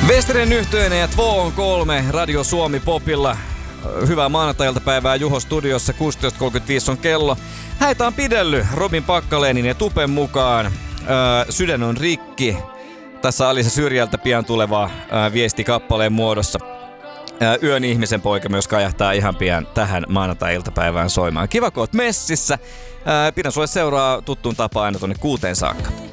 Vesterin Yhteinen ja Tvo on 3 Radio Suomi Popilla. Hyvää maanantai-iltapäivää Juho studiossa, 16.35 on kello. Häitä on pidellyt Robin Packalénin ja Tupen mukaan. Sydän on rikki. Tässä Alisa Syrjältä pian tuleva viesti kappaleen muodossa. Yön ihmisen poika myös kajahtaa ihan pian tähän maanantai-iltapäivään soimaan. Kiva kun oot messissä. Pidän sulle seuraa tuttuun tapaan aina tuonne 6 saakka.